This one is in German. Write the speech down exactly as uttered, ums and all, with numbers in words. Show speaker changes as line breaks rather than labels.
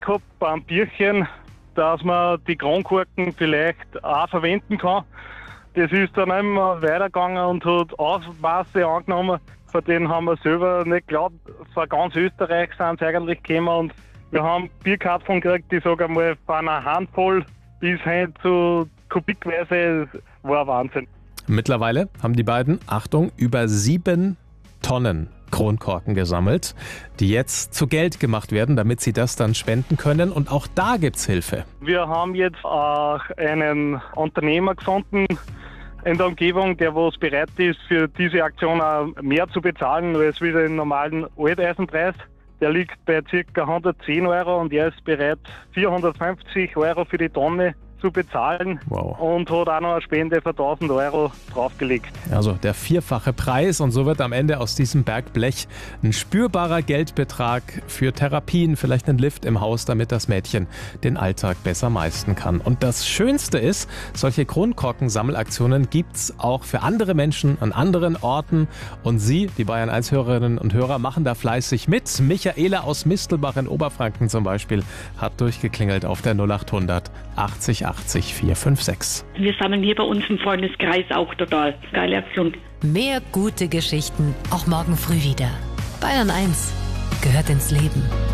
gehabt beim Bierchen, dass man die Kronkorken vielleicht auch verwenden kann. Das ist dann immer weitergegangen und hat Ausmaße angenommen, von denen haben wir selber nicht geglaubt. Von ganz Österreich sind sie eigentlich gekommen und wir haben Bierkarten gekriegt, die sage einmal von einer Handvoll bis hin zu kubikweise, war Wahnsinn.
Mittlerweile haben die beiden, Achtung, über sieben Tonnen Kronkorken gesammelt, die jetzt zu Geld gemacht werden, damit sie das dann spenden können. Und auch da gibt's Hilfe.
Wir haben jetzt auch einen Unternehmer gefunden in der Umgebung, der was bereit ist, für diese Aktion auch mehr zu bezahlen als wieder den normalen Alteisenpreis. Der liegt bei ca. hundertzehn Euro und er ist bereit, vierhundertfünfzig Euro für die Tonne zu bezahlen.
Wow.
Und hat auch noch eine Spende von tausend Euro draufgelegt.
Also der vierfache Preis, und so wird am Ende aus diesem Berg Blech ein spürbarer Geldbetrag für Therapien, vielleicht ein Lift im Haus, damit das Mädchen den Alltag besser meistern kann. Und das Schönste ist, solche Kronkorken-Sammelaktionen gibt's auch für andere Menschen an anderen Orten. Und Sie, die Bayern eins Hörerinnen und Hörer, machen da fleißig mit. Michaela aus Mistelbach in Oberfranken zum Beispiel hat durchgeklingelt auf der null achthundert achtzig achtzig vier fünf sechs.
Wir sammeln hier bei uns im Freundeskreis auch total. Geile Aktion.
Mehr gute Geschichten auch morgen früh wieder. Bayern eins gehört ins Leben.